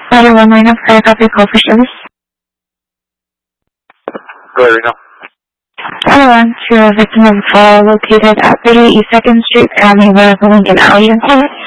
One line of fire copy call for service. Go ahead, Reno. To a victim of a fall located at 38 East 2nd Street, Avenue, Lincoln, Alley.